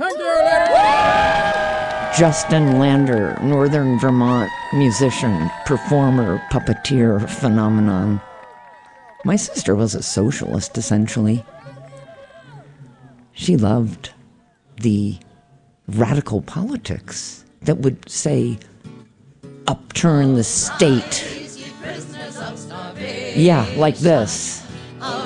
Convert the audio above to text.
Thank you, ladies. Justin Lander, Northern Vermont musician, performer, puppeteer, phenomenon. My sister was a socialist, essentially. She loved the radical politics that would say, upturn the state. Yeah, like this.